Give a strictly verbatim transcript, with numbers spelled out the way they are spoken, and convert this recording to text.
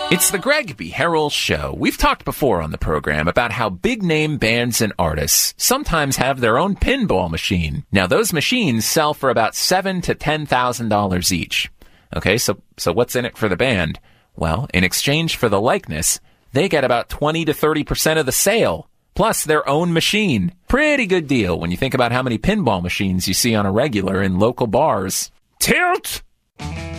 It's the Greg B. Harrell Show. We've talked before on the program about how big-name bands and artists sometimes have their own pinball machine. Now, those machines sell for about seven thousand to ten thousand dollars each. Okay, so so what's in it for the band? Well, in exchange for the likeness, they get about twenty to thirty percent of the sale, plus their own machine. Pretty good deal when you think about how many pinball machines you see on a regular in local bars. Tilt!